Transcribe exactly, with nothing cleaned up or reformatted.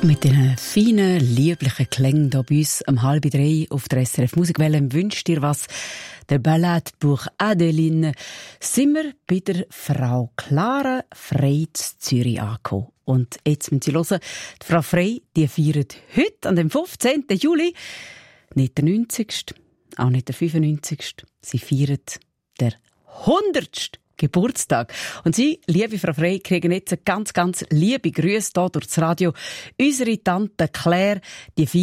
Mit den feinen, lieblichen Klängen hier bei uns um halb drei auf der S R F Musikwelle wünscht dir was. Der Ballade pour Adeline sind wir bei der Frau Clara Frey zu Zürich angekommen. Und jetzt müssen Sie hören, die Frau Frey, die feiert heute, an dem fünfzehnten Juli, nicht der neunzigste, auch nicht der fünfundneunzigste. Sie feiert der hundertste Geburtstag. Und Sie, liebe Frau Frey, kriegen jetzt ganz, ganz liebe Grüße hier durch das Radio. Unsere Tante Claire, die